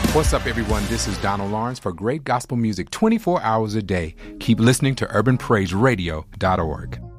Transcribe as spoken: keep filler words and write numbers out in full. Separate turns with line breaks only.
What's up, everyone? This is Donald Lawrence for great gospel music twenty-four hours a day. Keep listening to urban praise radio dot org.